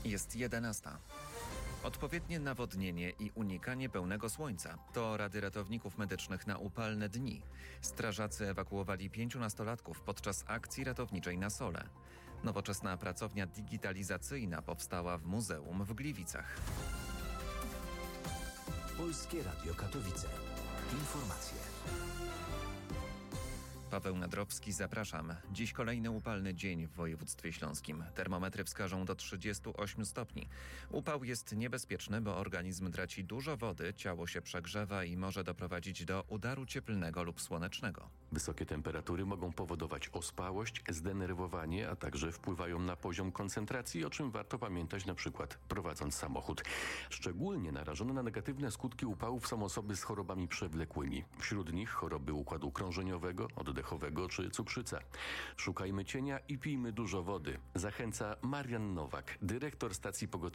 Jest 11. Odpowiednie nawodnienie i unikanie pełnego słońca to rady ratowników medycznych na upalne dni. Strażacy ewakuowali 5 nastolatków podczas akcji ratowniczej na Sole. Nowoczesna pracownia digitalizacyjna powstała w muzeum w Gliwicach. Polskie Radio Katowice. Informacje. Paweł Nadrowski, zapraszam. Dziś kolejny upalny dzień w województwie śląskim. Termometry wskażą do 38 stopni. Upał jest niebezpieczny, bo organizm traci dużo wody, ciało się przegrzewa i może doprowadzić do udaru cieplnego lub słonecznego. Wysokie temperatury mogą powodować ospałość, zdenerwowanie, a także wpływają na poziom koncentracji, o czym warto pamiętać na przykład prowadząc samochód. Szczególnie narażone na negatywne skutki upałów są osoby z chorobami przewlekłymi. Wśród nich choroby układu krążeniowego, oddechowego czy cukrzyca. Szukajmy cienia i pijmy dużo wody. Zachęca Marian Nowak, dyrektor stacji pogotowia